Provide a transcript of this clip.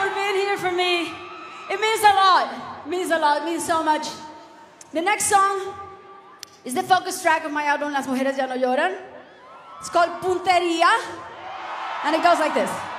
for being here for me. It means a lot. It means a lot. It means so much. The next song is the focus track of my album, Las Mujeres Ya No Lloran. It's called Punteria, and it goes like this.